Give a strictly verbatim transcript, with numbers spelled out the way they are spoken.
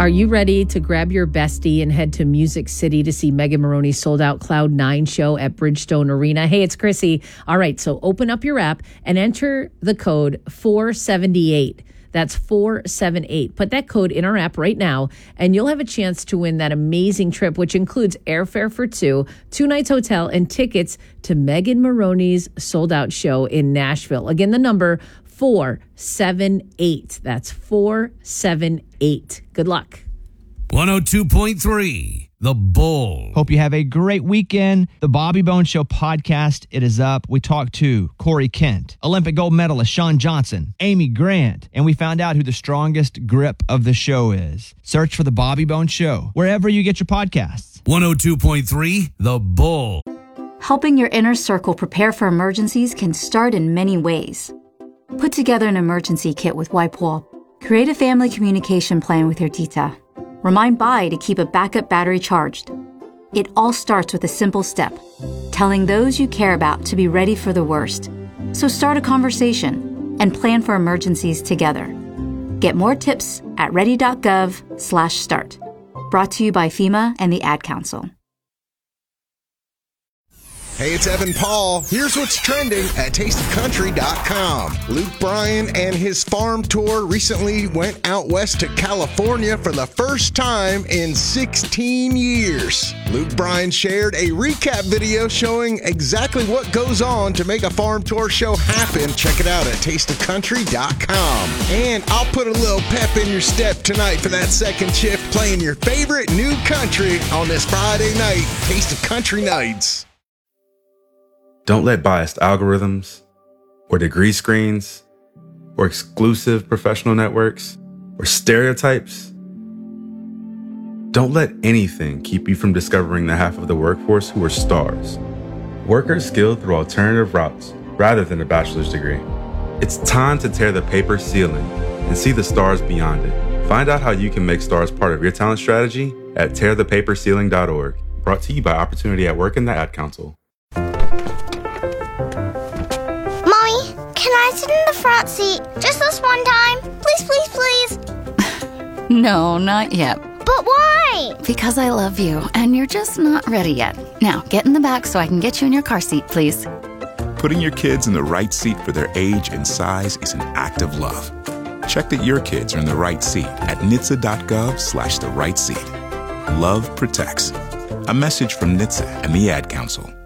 Are you ready to grab your bestie and head to Music City to see Megan Moroney's sold-out Cloud nine show at Bridgestone Arena? Hey, it's Chrissy. All right, so open up your app and enter the code four seventy-eight. That's four seven eight. Put that code in our app right now, and you'll have a chance to win that amazing trip, which includes airfare for two, two nights hotel, and tickets to Megan Moroney's sold-out show in Nashville. Again, the number four seven eight. That's four seven eight. Good luck. one oh two point three, The Bull. Hope you have a great weekend. The Bobby Bones Show podcast, it is up. We talked to Corey Kent, Olympic gold medalist Shawn Johnson, Amy Grant, and we found out who the strongest grip of the show is. Search for The Bobby Bones Show wherever you get your podcasts. one oh two point three, The Bull. Helping your inner circle prepare for emergencies can start in many ways. Put together an emergency kit with WipeWall. Create a family communication plan with your tita. Remind Bai to keep a backup battery charged. It all starts with a simple step, telling those you care about to be ready for the worst. So start a conversation and plan for emergencies together. Get more tips at ready.gov slash start. Brought to you by FEMA and the Ad Council. Hey, it's Evan Paul. Here's what's trending at taste of country dot com. Luke Bryan and his farm tour recently went out west to California for the first time in sixteen years. Luke Bryan shared a recap video showing exactly what goes on to make a farm tour show happen. Check it out at taste of country dot com. And I'll put a little pep in your step tonight for that second shift, playing your favorite new country on this Friday night, Taste of Country Nights. Don't let biased algorithms, or degree screens, or exclusive professional networks, or stereotypes. Don't let anything keep you from discovering the half of the workforce who are stars. Workers skilled through alternative routes rather than a bachelor's degree. It's time to tear the paper ceiling and see the stars beyond it. Find out how you can make stars part of your talent strategy at tear the paper ceiling dot org. Brought to you by Opportunity at Work and the Ad Council. Can I sit in the front seat just this one time? Please, please, please. No, not yet. But why? Because I love you, and you're just not ready yet. Now, get in the back so I can get you in your car seat, please. Putting your kids in the right seat for their age and size is an act of love. Check that your kids are in the right seat at N H T S A dot gov slash the right seat. Love protects. A message from N H T S A and the Ad Council.